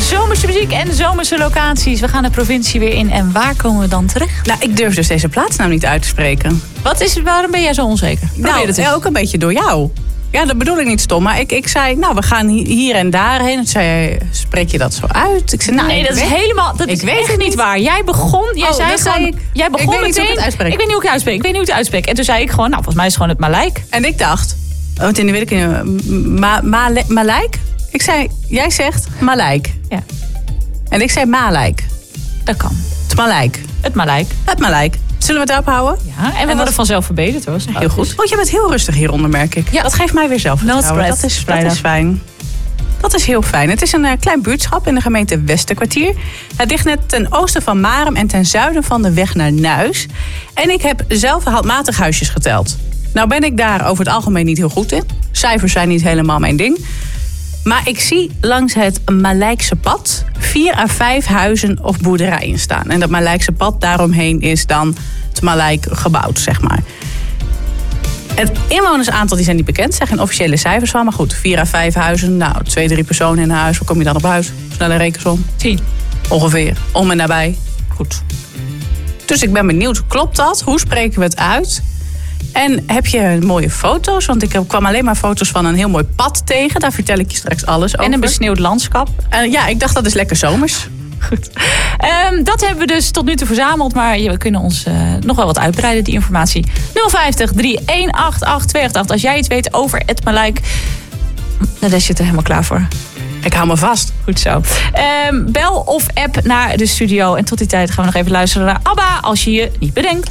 Zomerse muziek en zomerse locaties. We gaan de provincie weer in. En waar komen we dan terecht? Nou, ik durf dus deze plaatsnaam niet uit te spreken. Waarom ben jij zo onzeker? Ook een beetje door jou. Ja, dat bedoel ik niet stom. Maar ik zei, nou, we gaan hier en daarheen. Toen zei jij, spreek je dat zo uit? Ik zei, nou, nee, dat is echt niet waar. Jij begon, jij meteen. Ik weet niet hoe ik het uitspreek. Ik weet niet hoe ik het uitspreek. En toen zei ik gewoon, nou, volgens mij is het gewoon het Malijk. En ik dacht, want in de weet ik Malijk? Ik zei, jij zegt Malijk. Ja. En ik zei Malijk. Dat kan. Het Malijk. Het Malijk. Het Malijk. Zullen we het erop houden? Ja, en we worden vanzelf verbeterd hoor. Heel goed. Want je bent heel rustig hieronder, merk ik. Ja. Dat geeft mij weer zelfvertrouwen. Dat is fijn. Dat is heel fijn. Het is een klein buurtschap in de gemeente Westerkwartier. Het ligt net ten oosten van Marum en ten zuiden van de weg naar Nuis. En ik heb zelf handmatig huisjes geteld. Nou ben ik daar over het algemeen niet heel goed in. Cijfers zijn niet helemaal mijn ding. Maar ik zie langs het Malijkse pad 4 à 5 huizen of boerderijen staan. En dat Malijkse pad daaromheen is dan het Malijk gebouwd, zeg maar. Het inwonersaantal die zijn niet bekend, zijn geen officiële cijfers van. Maar goed, 4 à 5 huizen, nou 2, 3 personen in een huis. Hoe kom je dan op huis? Snelle rekensom. 10. Ongeveer, om en nabij. Goed. Dus ik ben benieuwd, klopt dat? Hoe spreken we het uit? En heb je mooie foto's? Want ik kwam alleen maar foto's van een heel mooi pad tegen. Daar vertel ik je straks alles over. En een besneeuwd landschap. Ja, ik dacht dat is lekker zomers. Goed. Dat hebben we dus tot nu toe verzameld. Maar we kunnen ons nog wel wat uitbreiden, die informatie. 050 3188 288. Als jij iets weet over het Malijk, dan is je er helemaal klaar voor. Ik hou me vast. Goed zo. Bel of app naar de studio. En tot die tijd gaan we nog even luisteren naar ABBA, als je je niet bedenkt.